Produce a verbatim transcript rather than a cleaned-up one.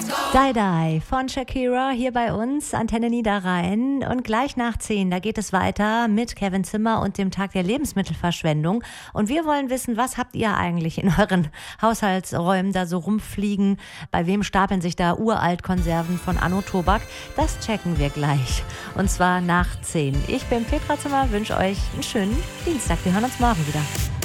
Die Die von Shakira hier bei uns, Antenne Niederrhein. Und gleich nach zehn, da geht es weiter mit Kevin Zimmer und dem Tag der Lebensmittelverschwendung. Und wir wollen wissen, was habt ihr eigentlich in euren Haushaltsräumen da so rumfliegen? Bei wem stapeln sich da Uraltkonserven von Anno Tobak? Das checken wir gleich. Und zwar nach zehn. Ich bin Petra Zimmer, wünsche euch einen schönen Dienstag. Wir hören uns morgen wieder.